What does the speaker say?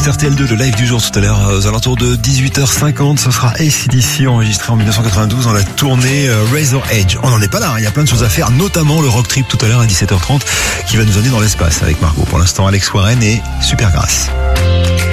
Next RTL2, le live du jour tout à l'heure aux alentours de 18h50. Ce sera AC/DC enregistré en 1992 dans la tournée Razor Edge. On n'en est pas là, il y a plein de choses à faire, notamment le road trip tout à l'heure à 17h30 qui va nous emmener dans l'espace avec Margot. Pour l'instant, Alex Warren et Supergrass.